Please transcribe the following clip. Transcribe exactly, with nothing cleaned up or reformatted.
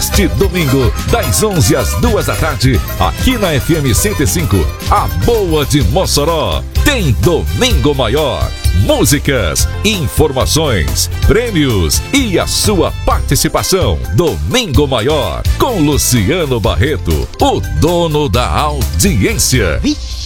Neste domingo, das onze às duas da tarde, aqui na F M cento e cinco, a boa de Mossoró, tem Domingo Maior. Músicas, informações, prêmios e a sua participação. Domingo Maior, com Luciano Barreto, o dono da audiência.